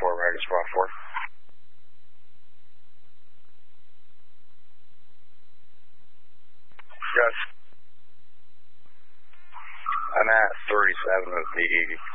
American Spot 4. Yes. I'm at 37 of the